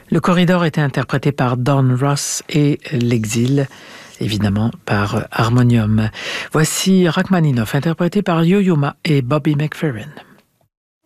Le Corridor était interprété par Don Ross et L'Exil, évidemment par Harmonium. Voici Rachmaninoff interprété par Yo-Yo Ma et Bobby McFerrin.